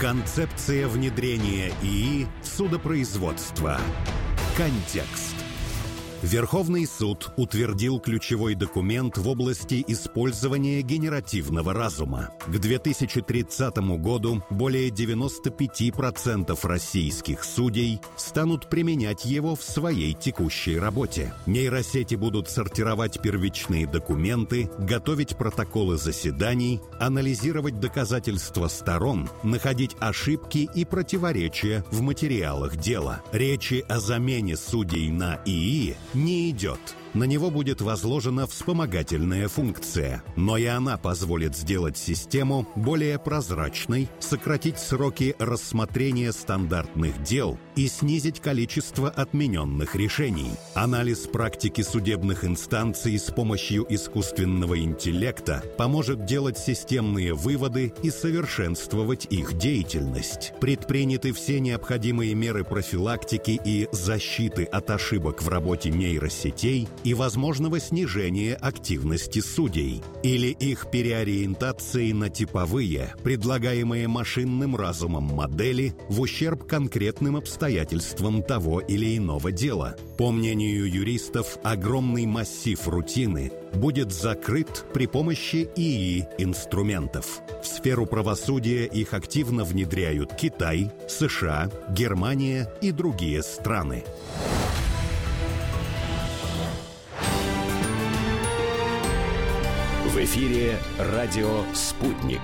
Концепция внедрения ИИ в судопроизводство. Контекст. Верховный суд утвердил ключевой документ в области использования генеративного разума. К 2030 году более 95% российских судей станут применять его в своей текущей работе. Нейросети будут сортировать первичные документы, готовить протоколы заседаний, анализировать доказательства сторон, находить ошибки и противоречия в материалах дела. Речи о замене судей на ИИ не идет. На него будет возложена вспомогательная функция, но и она позволит сделать систему более прозрачной, сократить сроки рассмотрения стандартных дел и снизить количество отмененных решений. Анализ практики судебных инстанций с помощью искусственного интеллекта поможет делать системные выводы и совершенствовать их деятельность. Предприняты все необходимые меры профилактики и защиты от ошибок в работе нейросетей и возможного снижения активности судей или их переориентации на типовые, предлагаемые машинным разумом модели в ущерб конкретным обстоятельствам того или иного дела. По мнению юристов, огромный массив рутины будет закрыт при помощи ИИ-инструментов. В сферу правосудия их активно внедряют Китай, США, Германия и другие страны. В эфире радио «Спутник».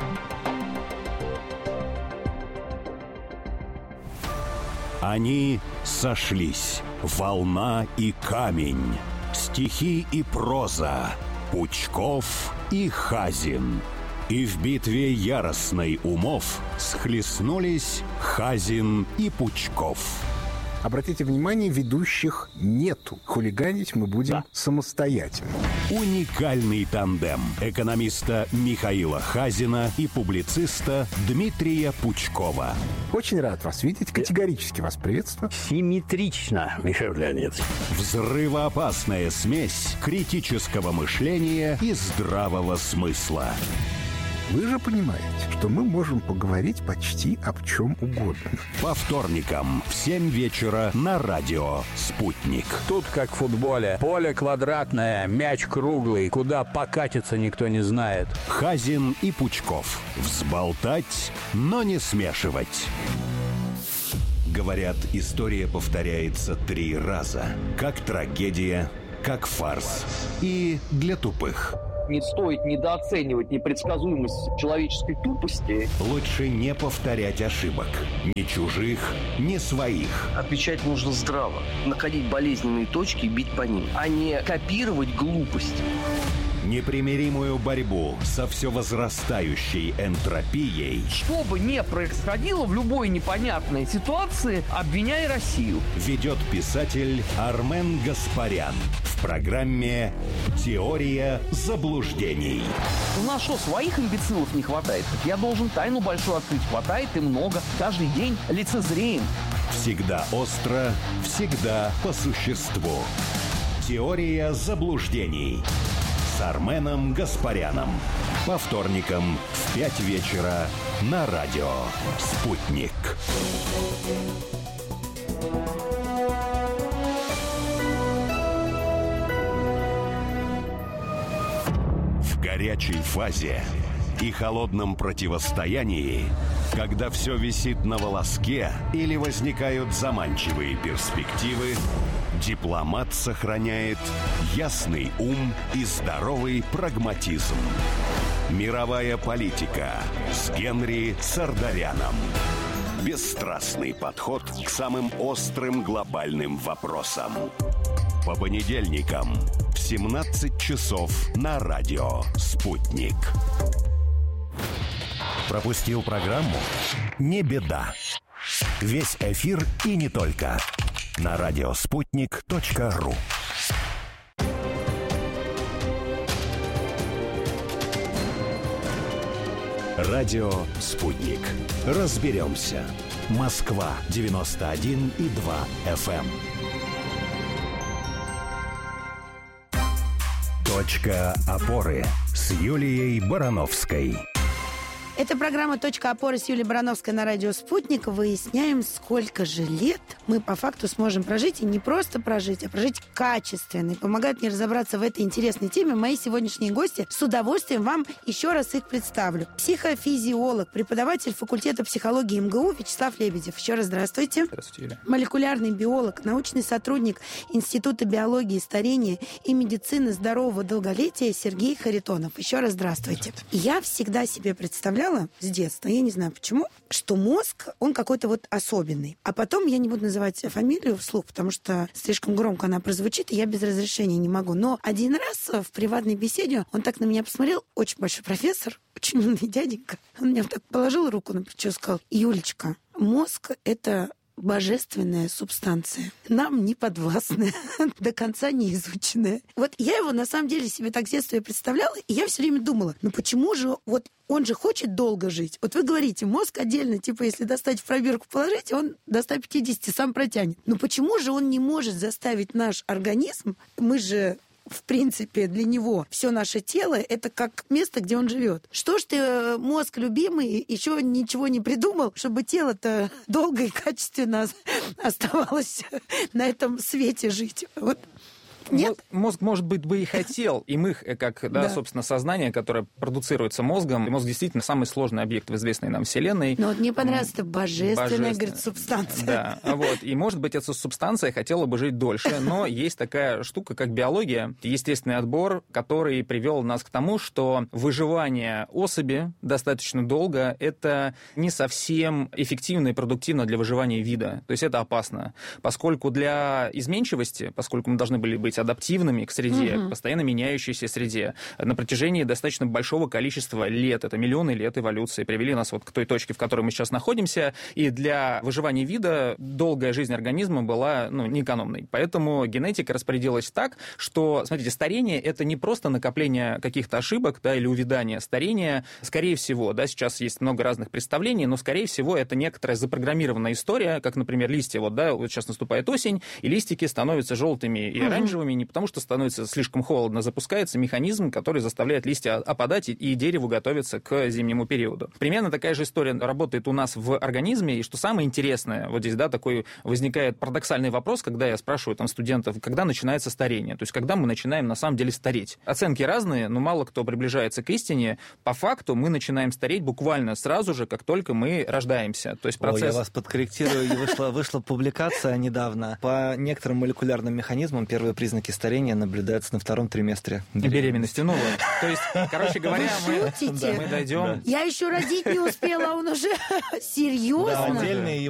Они сошлись. Волна и камень. Стихи и проза. Пучков и Хазин. И в битве яростной умов схлестнулись Хазин и Пучков. Обратите внимание, ведущих нету. Хулиганить мы будем самостоятельно. Уникальный тандем экономиста Михаила Хазина и публициста Дмитрия Пучкова. Очень рад вас видеть. Категорически вас приветствую. Симметрично, Михаил Леонидович. Взрывоопасная смесь критического мышления и здравого смысла. Вы же понимаете, что мы можем поговорить почти об чем угодно. По вторникам в 7 вечера на радио «Спутник». Тут, как в футболе, поле квадратное, мяч круглый, куда покатиться никто не знает. Хазин и Пучков. Взболтать, но не смешивать. Говорят, история повторяется 3 раза. Как трагедия, как фарс и для тупых. Не стоит недооценивать непредсказуемость человеческой тупости. Лучше не повторять ошибок. Ни чужих, ни своих. Отвечать нужно здраво. Находить болезненные точки и бить по ним, а не копировать глупость. Непримиримую борьбу со все возрастающей энтропией. Что бы ни происходило в любой непонятной ситуации, обвиняй Россию. Ведет писатель Армен Гаспарян в программе «Теория заблуждений». У нас что, своих имбецилов не хватает? Я должен тайну большую открыть. Хватает и много. Каждый день лицезреем. Всегда остро, всегда по существу. «Теория заблуждений» с Арменом Гаспаряном. По вторникам в 5 вечера на радио «Спутник». В горячей фазе и холодном противостоянии, когда все висит на волоске или возникают заманчивые перспективы, дипломат сохраняет ясный ум и здоровый прагматизм. Мировая политика с Генри Сардаряном. Бесстрастный подход к самым острым глобальным вопросам. По понедельникам в 17 часов на радио «Спутник». Пропустил программу? Не беда. Весь эфир и не только. На радиоспутник.ру. Радио «Спутник». Разберемся. Москва, 91,2 FM. Точка опоры с Юлией Барановской. Это программа «Точка опоры» с Юлией Барановской на радио «Спутник». Выясняем, сколько же лет мы по факту сможем прожить. И не просто прожить, а прожить качественно. И помогают мне разобраться в этой интересной теме мои сегодняшние гости. С удовольствием вам еще раз их представлю. Психофизиолог, преподаватель факультета психологии МГУ Вячеслав Лебедев. Еще раз здравствуйте. Здравствуйте, Юля. Молекулярный биолог, научный сотрудник Института биологии, старения и медицины здорового долголетия Сергей Харитонов. Еще раз здравствуйте. Я всегда себе представляла с детства, я не знаю почему, что мозг, он какой-то вот особенный. А потом я не буду называть фамилию вслух, потому что слишком громко она прозвучит, и я без разрешения не могу. Но один раз в приватной беседе он так на меня посмотрел, очень большой профессор, очень умный дяденька. Он мне так положил руку на плечо и сказал: Юлечка, мозг — это божественная субстанция, нам не подвластная, до конца не изученная. Вот я его на самом деле себе так с детства представляла, и я все время думала, ну почему же вот он же хочет долго жить. Вот вы говорите, мозг отдельно, типа, если достать в пробирку положить, он до 150 сам протянет. Но почему же он не может заставить наш организм, мы же в принципе, для него все наше тело — это как место, где он живет. Что ж ты, мозг любимый, еще ничего не придумал, чтобы тело-то долго и качественно оставалось на этом свете жить? Вот. Нет? Мозг, может быть, бы и хотел, и мы, как, да, собственно, сознание, которое продуцируется мозгом, мозг действительно самый сложный объект в известной нам Вселенной. Но вот мне понравилась эта божественная, говорит, субстанция. Да, вот, и, может быть, эта субстанция хотела бы жить дольше, но есть такая штука, как биология, естественный отбор, который привел нас к тому, что выживание особи достаточно долго — это не совсем эффективно и продуктивно для выживания вида, то есть это опасно, поскольку для изменчивости, поскольку мы должны были быть адаптивными к среде, к постоянно меняющейся среде. На протяжении достаточно большого количества лет, это миллионы лет эволюции, привели нас вот к той точке, в которой мы сейчас находимся, и для выживания вида долгая жизнь организма была, неэкономной. Поэтому генетика распорядилась так, что, смотрите, старение — это не просто накопление каких-то ошибок, да, или увядание. Старение, скорее всего, да, сейчас есть много разных представлений, но, скорее всего, это некоторая запрограммированная история, как, например, листья. Вот сейчас наступает осень, и листики становятся желтыми и оранжевыми, не потому что становится слишком холодно, запускается механизм, который заставляет листья опадать, и дереву готовиться к зимнему периоду. Примерно такая же история работает у нас в организме, и что самое интересное, вот здесь, да, такой возникает парадоксальный вопрос, когда я спрашиваю там студентов, когда начинается старение, то есть когда мы начинаем на самом деле стареть. Оценки разные, но мало кто приближается к истине. По факту мы начинаем стареть буквально сразу же, как только мы рождаемся. То есть процесс... я вас подкорректирую, вышла публикация недавно. По некоторым молекулярным механизмам первые признаки старения наблюдаются на втором триместре беременности. Ну вот. То есть, короче говоря, мы дойдем... Я еще родить не успела, а он уже... Серьезно? Да, отдельные